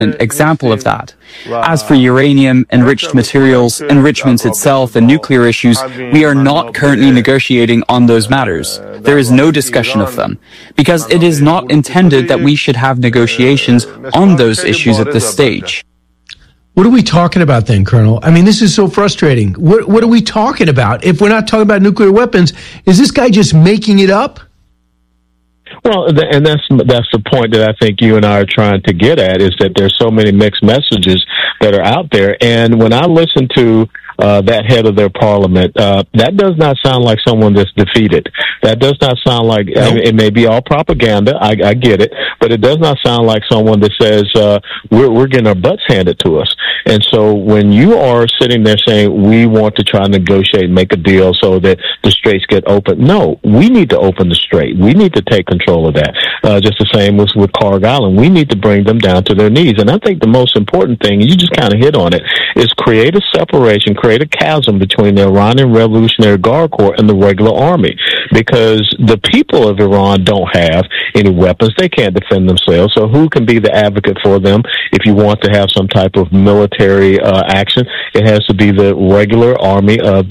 example of that. As for uranium, enriched materials, enrichment itself, and nuclear issues, we are not currently negotiating on those matters. There is no discussion of them, because it is not intended that we should have negotiations on those issues at this stage. What are we talking about then, Colonel? I mean, this is so frustrating. What are we talking about? If we're not talking about nuclear weapons, is this guy just making it up? Well, and that's the point that I think you and I are trying to get at, is that there's so many mixed messages that are out there. And when I listen to that head of their parliament, that does not sound like someone that's defeated. That does not sound like, I mean, it may be all propaganda, I get it, but it does not sound like someone that says, we're getting our butts handed to us. And so when you are sitting there saying, we want to try and negotiate, make a deal so that the straits get open, no, we need to open the strait. We need to take control of that. Just the same as with Carg Island. We need to bring them down to their knees. And I think the most important thing, you just kind of hit on it, is create a separation, create a chasm between the Iranian Revolutionary Guard Corps and the regular army, because the people of Iran don't have any weapons. They can't defend themselves. So who can be the advocate for them? If you want to have some type of military action, it has to be the regular army of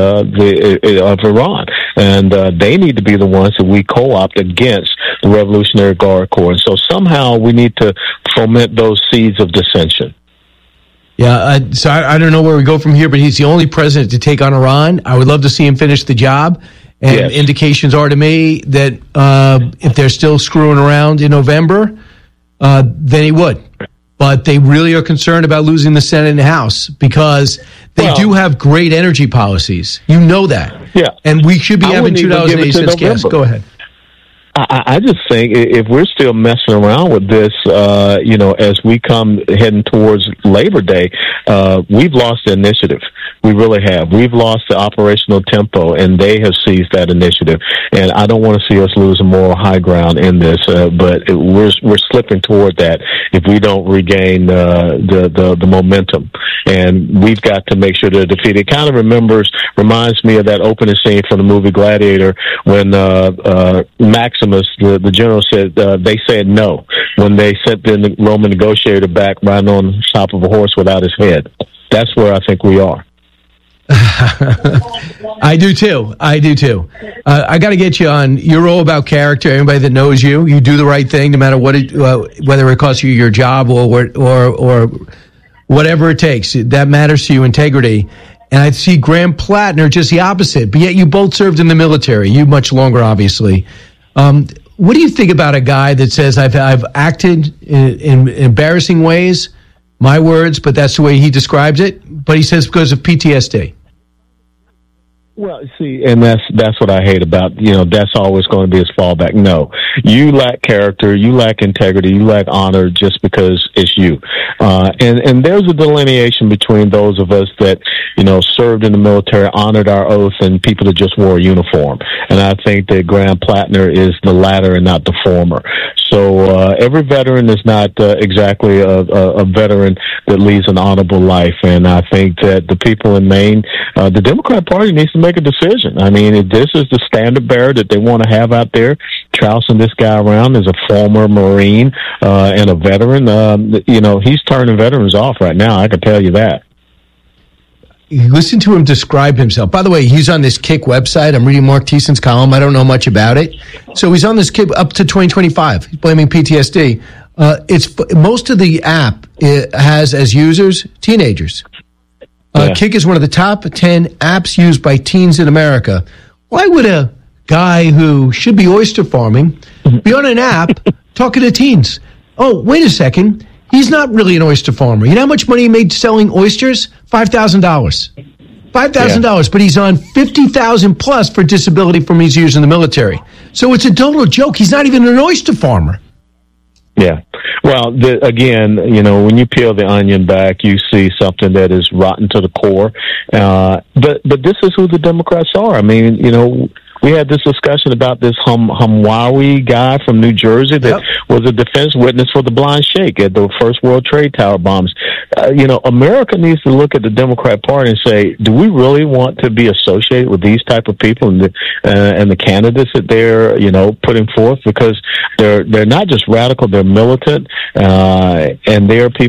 of Iran, and they need to be the ones that we co-opt against the Revolutionary Guard Corps. And so somehow we need to foment those seeds of dissension. Yeah, so I don't know where we go from here, but he's the only president to take on Iran. I would love to see him finish the job. And yes, indications are to me that if they're still screwing around in November, then he would. But they really are concerned about losing the Senate and the House, because they do have great energy policies. You know that. Yeah. And we should be having $2.80 gas. Go ahead. I just think if we're still messing around with this, as we come heading towards Labor Day, we've lost the initiative. We really have. We've lost the operational tempo, and they have seized that initiative. And I don't want to see us lose a moral high ground in this, but we're slipping toward that if we don't regain the momentum. And we've got to make sure they're defeated. It kind of reminds me of that opening scene from the movie Gladiator when Maximus, the general, said they said no when they sent the Roman negotiator back riding on top of a horse without his head. That's where I think we are. I do too. I got to get you on. You're all about character. Anybody that knows you, you do the right thing, no matter what whether it costs you your job or whatever it takes. That matters to you, integrity. And I see Graham Plattner just the opposite. But yet you both served in the military. You much longer, obviously. What do you think about a guy that says I've acted in embarrassing ways? My words, but that's the way he describes it. But he says because of PTSD. Well, see, and that's what I hate about, that's always going to be his fallback. No, you lack character, you lack integrity, you lack honor just because it's you. And there's a delineation between those of us that, served in the military, honored our oath, and people that just wore a uniform. And I think that Graham Plattner is the latter and not the former. So every veteran is not exactly a veteran that leads an honorable life. And I think that the people in Maine, the Democrat Party needs to make a decision. I mean, if this is the standard bearer that they want to have out there, trouncing this guy around as a former Marine and a veteran, he's turning veterans off right now. I can tell you that. Listen to him describe himself. By the way, he's on this Kick website. I'm reading Mark Thiessen's column. I don't know much about it. So he's on this Kick up to 2025. He's blaming PTSD. Most of the app has as users teenagers. Kick is one of the top 10 apps used by teens in America. Why would a guy who should be oyster farming be on an app talking to teens? Oh, wait a second. He's not really an oyster farmer. You know how much money he made selling oysters? $5,000. $5,000, but he's on $50,000 plus for disability from his years in the military. So it's a total joke. He's not even an oyster farmer. Yeah. Well, again, when you peel the onion back, you see something that is rotten to the core. But this is who the Democrats are. I mean, we had this discussion about this Hamwawi guy from New Jersey that was a defense witness for the Blind Sheikh at the first World Trade Tower bombs. America needs to look at the Democrat Party and say, do we really want to be associated with these type of people and the candidates that they're, putting forth? Because they're not just radical, they're militant, and they're people